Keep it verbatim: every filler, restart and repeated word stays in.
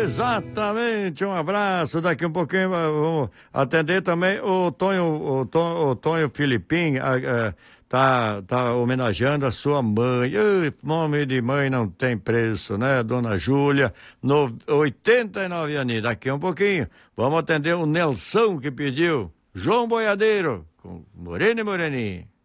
Exatamente, um abraço. Daqui um pouquinho vamos atender também o Tonho, o Tonho, o Tonho Filipim, a, a, tá, tá homenageando a sua mãe. Ui, nome de mãe não tem preço, né? Dona Júlia, no, oitenta e nove anos. Daqui um pouquinho vamos atender o Nelson que pediu João Boiadeiro, com Moreno e Moreninho.